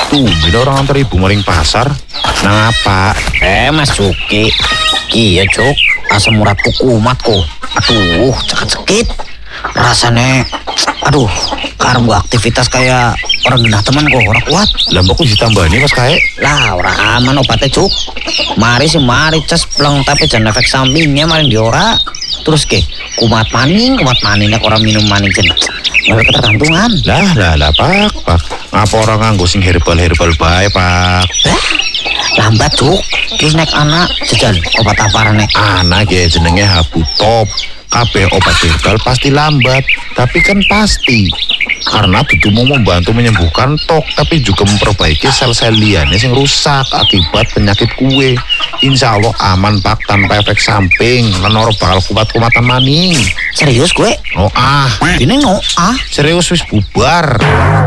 Tumben orang antar ibu maring pasar. Nang apa? Mas Juki. Iya Cuk, asam uratku kumat kok. Aduh, cekit-cekit. Rasanya, aduh, karena aktivitas kayak orang genah teman kok, orang kuat. Lah mbok ditambani Mas kae. Lah, orang aman obatnya Cuk. Mari cas pleng tapi jangan efek sampingnya maling diora. Terus ke kumat maning nek orang minum maning jen. Malah ketergantungan. Lah Pak. Ngapa orang nganggo sing herbal bae, Pak? Lambat Cuk. Terus nek anak jajan obat apa nek? Anak ya jenenge Habu Top. Kabeh obat herbal pasti lambat, tapi kan pasti karena itu mau membantu menyembuhkan tok, tapi juga memperbaiki sel-sel liyane yang rusak akibat penyakit kue. Insya Allah aman Pak, tanpa efek samping. Lenor bakal kumat-kumatan maning. Serius gue? Oh Ini serius wis bubar.